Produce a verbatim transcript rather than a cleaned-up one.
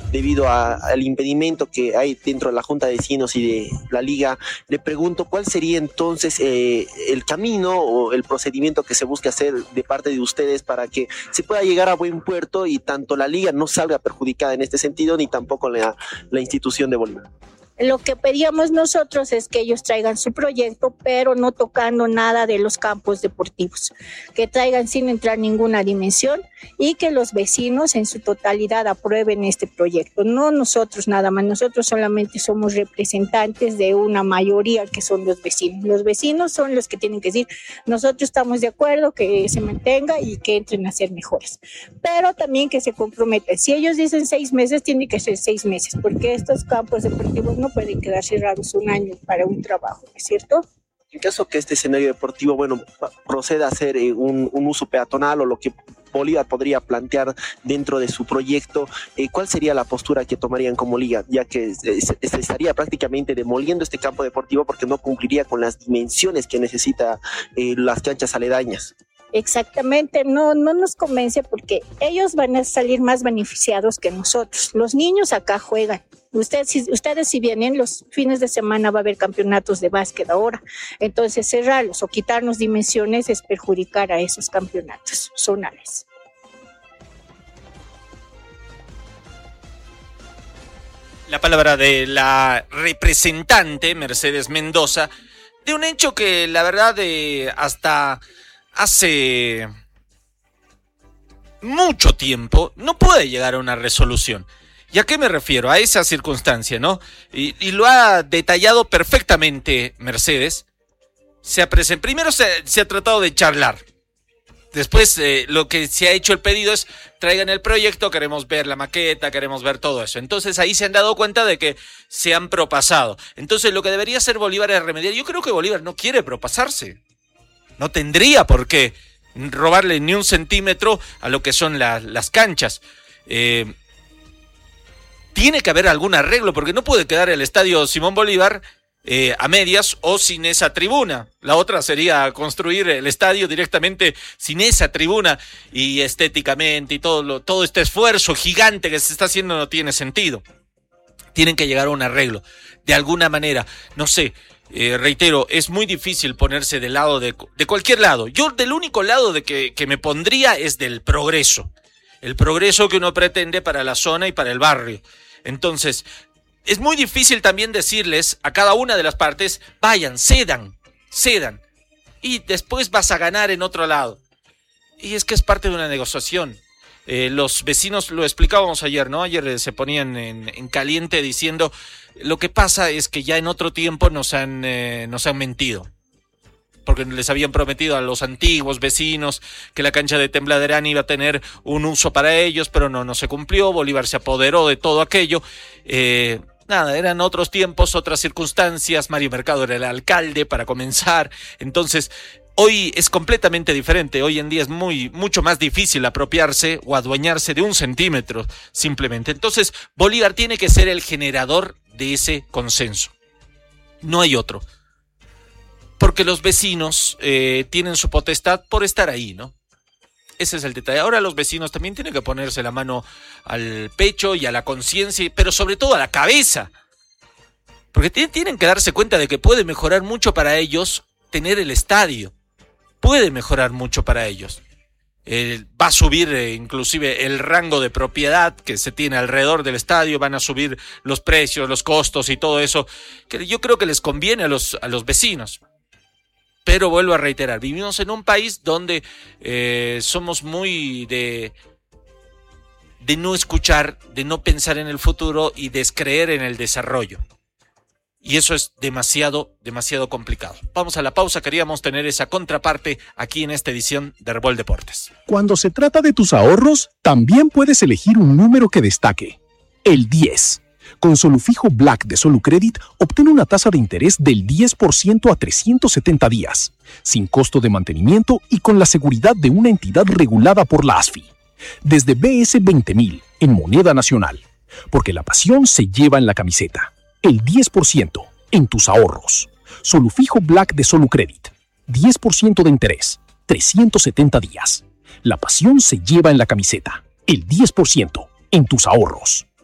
debido a, al impedimento que hay dentro de la Junta de Vecinos y de la Liga. Le pregunto, ¿cuál sería entonces eh, el camino o el procedimiento que se busque hacer de parte de ustedes para que se pueda llegar a buen puerto y tanto la Liga no salga perjudicada en este sentido, ni tampoco la, la institución de Bolívar? Lo que pedíamos nosotros es que ellos traigan su proyecto, pero no tocando nada de los campos deportivos, que traigan sin entrar ninguna dimensión y que los vecinos en su totalidad aprueben este proyecto, no nosotros nada más. Nosotros solamente somos representantes de una mayoría que son los vecinos. Los vecinos son los que tienen que decir, nosotros estamos de acuerdo que se mantenga y que entren a ser mejores, pero también que se comprometen. Si ellos dicen seis meses, tiene que ser seis meses, porque estos campos deportivos no pueden quedar cerrados un año para un trabajo, ¿no es cierto? En caso que este escenario deportivo, bueno, proceda a ser eh, un, un uso peatonal o lo que Bolívar podría plantear dentro de su proyecto, eh, ¿cuál sería la postura que tomarían como liga? Ya que se, se estaría prácticamente demoliendo este campo deportivo porque no cumpliría con las dimensiones que necesita eh, las canchas aledañas. Exactamente, no, no nos convence porque ellos van a salir más beneficiados que nosotros. Los niños acá juegan. Ustedes si, ustedes si vienen los fines de semana va a haber campeonatos de básquet ahora. Entonces cerrarlos o quitarnos dimensiones es perjudicar a esos campeonatos zonales. La palabra de la representante Mercedes Mendoza de un hecho que la verdad eh, hasta hace mucho tiempo no puede llegar a una resolución. ¿Y a qué me refiero? A esa circunstancia, ¿no? Y, y lo ha detallado perfectamente Mercedes. Se ha presen- Primero se, se ha tratado de charlar. Después eh, lo que se ha hecho el pedido es traigan el proyecto, queremos ver la maqueta, queremos ver todo eso. Entonces ahí se han dado cuenta de que se han propasado. Entonces lo que debería hacer Bolívar es remediar. Yo creo que Bolívar no quiere propasarse. No tendría por qué robarle ni un centímetro a lo que son la, las canchas. Eh, tiene que haber algún arreglo, porque no puede quedar el estadio Simón Bolívar eh, a medias o sin esa tribuna. La otra sería construir el estadio directamente sin esa tribuna y estéticamente y todo, lo, todo este esfuerzo gigante que se está haciendo no tiene sentido. Tienen que llegar a un arreglo. De alguna manera, no sé. Eh, reitero, es muy difícil ponerse del lado de, de cualquier lado. Yo del único lado de que, que me pondría es del progreso. El progreso que uno pretende para la zona y para el barrio. Entonces, es muy difícil también decirles a cada una de las partes, vayan, cedan, cedan. Y después vas a ganar en otro lado. Y es que es parte de una negociación. Eh, los vecinos, lo explicábamos ayer, ¿no? Ayer eh, se ponían en, en caliente diciendo, lo que pasa es que ya en otro tiempo nos han, eh, nos han mentido. Porque les habían prometido a los antiguos vecinos que la cancha de Tembladerán iba a tener un uso para ellos, pero no, no se cumplió. Bolívar se apoderó de todo aquello. Eh, nada, eran otros tiempos, otras circunstancias. Mario Mercado era el alcalde para comenzar. Entonces, hoy es completamente diferente. Hoy en día es muy, mucho más difícil apropiarse o adueñarse de un centímetro, simplemente. Entonces, Bolívar tiene que ser el generador de ese consenso. No hay otro. Porque los vecinos eh, tienen su potestad por estar ahí, ¿no? Ese es el detalle. Ahora los vecinos también tienen que ponerse la mano al pecho y a la conciencia, pero sobre todo a la cabeza. Porque t- tienen que darse cuenta de que puede mejorar mucho para ellos tener el estadio. Puede mejorar mucho para ellos. Eh, va a subir eh, inclusive el rango de propiedad que se tiene alrededor del estadio, van a subir los precios, los costos y todo eso, que yo creo que les conviene a los, a los vecinos. Pero vuelvo a reiterar, vivimos en un país donde eh, somos muy de, de no escuchar, de no pensar en el futuro y descreer en el desarrollo. Y eso es demasiado, demasiado complicado. Vamos a la pausa, queríamos tener esa contraparte aquí en esta edición de Herbol Deportes. Cuando se trata de tus ahorros, también puedes elegir un número que destaque. El diez. Con Solufijo Black de Solucredit, obtén una tasa de interés del diez por ciento a trescientos setenta días, sin costo de mantenimiento y con la seguridad de una entidad regulada por la A S F I. Desde B S veinte mil, en moneda nacional. Porque la pasión se lleva en la camiseta. El diez por ciento en tus ahorros. Solufijo Black de Solucredit. diez por ciento de interés. trescientos setenta días. La pasión se lleva en la camiseta. El diez por ciento en tus ahorros.